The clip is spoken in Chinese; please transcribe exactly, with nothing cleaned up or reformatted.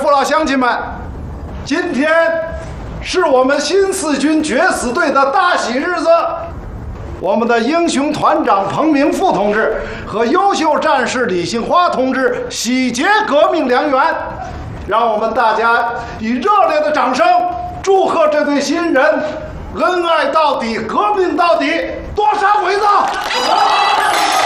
父老乡亲们，今天是我们新四军决死队的大喜日子。我们的英雄团长彭明富同志和优秀战士李杏花同志喜结革命良缘，让我们大家以热烈的掌声祝贺这对新人恩爱到底，革命到底，多杀鬼子！